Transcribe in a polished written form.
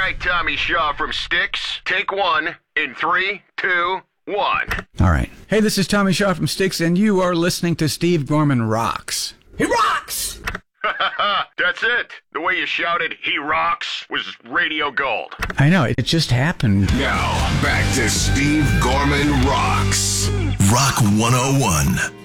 right, Tommy Shaw from Styx. Take one in 3, 2, 1. All right. Hey, this is Tommy Shaw from Styx, and you are listening to Steve Gorman Rocks. He rocks! That's it. The way you shouted, "He rocks," was radio gold. I know, it just happened. Now, back to Steve Gorman Rocks. Rock 101.